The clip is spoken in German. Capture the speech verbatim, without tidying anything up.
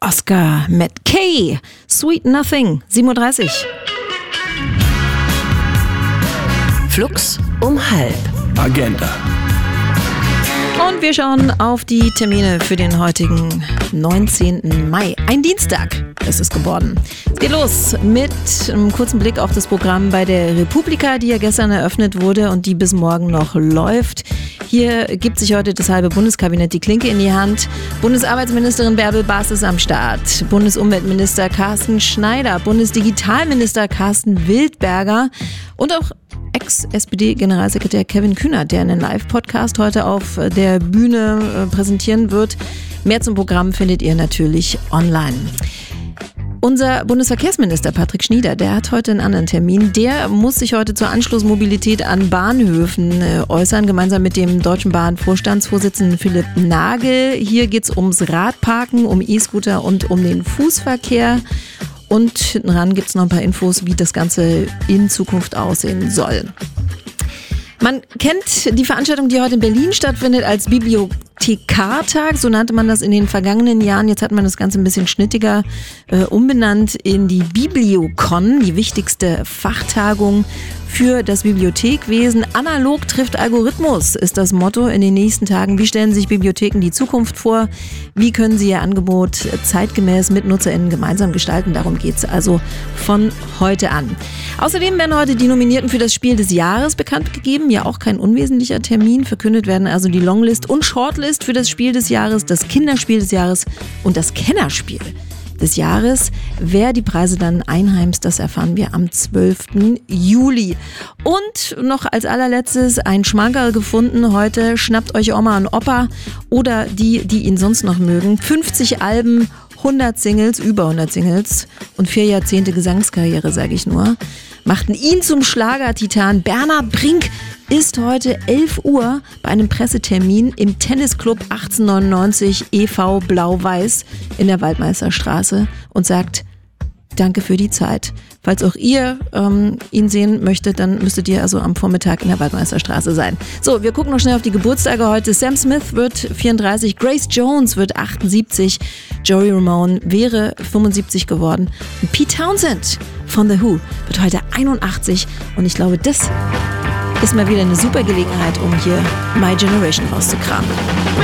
Oscar mit Kay, Sweet Nothing, sieben Uhr dreißig. Flux um halb. Agenda. Und wir schauen auf die Termine für den heutigen neunzehnten Mai. Ein Dienstag ist es geworden. Es geht los mit einem kurzen Blick auf das Programm bei der Republika, die ja gestern eröffnet wurde und die bis morgen noch läuft. Hier gibt sich heute das halbe Bundeskabinett die Klinke in die Hand. Bundesarbeitsministerin Bärbel Baas ist am Start. Bundesumweltminister Carsten Schneider, Bundesdigitalminister Carsten Wildberger und auch Ex-S P D-Generalsekretär Kevin Kühnert, der einen Live-Podcast heute auf der Bühne präsentieren wird. Mehr zum Programm findet ihr natürlich online. Unser Bundesverkehrsminister Patrick Schnieder, der hat heute einen anderen Termin. Der muss sich heute zur Anschlussmobilität an Bahnhöfen äußern, gemeinsam mit dem Deutschen Bahn-Vorstandsvorsitzenden Philipp Nagel. Hier geht es ums Radparken, um E-Scooter und um den Fußverkehr. Und hinten ran gibt es noch ein paar Infos, wie das Ganze in Zukunft aussehen soll. Man kennt die Veranstaltung, die heute in Berlin stattfindet, als Bibliothekartag. So nannte man das in den vergangenen Jahren. Jetzt hat man das Ganze ein bisschen schnittiger äh, umbenannt in die Bibliocon, die wichtigste Fachtagung für das Bibliothekwesen. Analog trifft Algorithmus ist das Motto in den nächsten Tagen. Wie stellen sich Bibliotheken die Zukunft vor? Wie können sie ihr Angebot zeitgemäß mit NutzerInnen gemeinsam gestalten? Darum geht es also von heute an. Außerdem werden heute die Nominierten für das Spiel des Jahres bekannt gegeben. Ja, auch kein unwesentlicher Termin. Verkündet werden also die Longlist und Shortlist für das Spiel des Jahres, das Kinderspiel des Jahres und das Kennerspiel des Jahres. Wer die Preise dann einheimst, das erfahren wir am zwölften Juli. Und noch als allerletztes ein Schmankerl gefunden heute. Schnappt euch Oma und Opa oder die, die ihn sonst noch mögen. fünfzig Alben, hundert Singles, über hundert Singles und vier Jahrzehnte Gesangskarriere, sage ich nur, machten ihn zum Schlagertitan. Bernhard Brink ist heute elf Uhr bei einem Pressetermin im Tennisclub achtzehnhundertneunundneunzig E V Blau-Weiß in der Waldmeisterstraße und sagt: Danke für die Zeit. Falls auch ihr ähm, ihn sehen möchtet, dann müsstet ihr also am Vormittag in der Waldmeisterstraße sein. So, wir gucken noch schnell auf die Geburtstage heute. Sam Smith wird vierunddreißig, Grace Jones wird achtundsiebzig, Joey Ramone wäre fünfundsiebzig geworden und Pete Townsend von The Who wird heute einundachtzig und ich glaube, das ist mal wieder eine super Gelegenheit, um hier My Generation rauszukramen.